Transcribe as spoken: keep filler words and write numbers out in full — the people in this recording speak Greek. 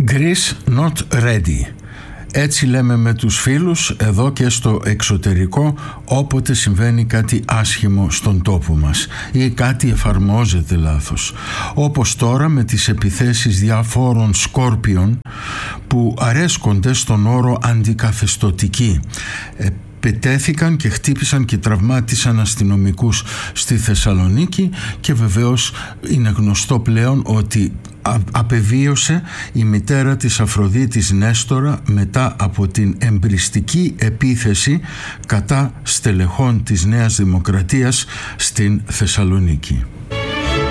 Greece not ready. Έτσι λέμε με τους φίλους εδώ και στο εξωτερικό όποτε συμβαίνει κάτι άσχημο στον τόπο μας ή κάτι εφαρμόζεται λάθος. Όπως τώρα με τις επιθέσεις διαφόρων σκόρπιων που αρέσκονται στον όρο αντικαθεστωτική. Πετέθηκαν και χτύπησαν και τραυμάτισαν αστυνομικούς στη Θεσσαλονίκη και βεβαίως είναι γνωστό πλέον ότι απεβίωσε η μητέρα της Αφροδίτης Νέστορα μετά από την εμπριστική επίθεση κατά στελεχών της Νέας Δημοκρατίας στην Θεσσαλονίκη.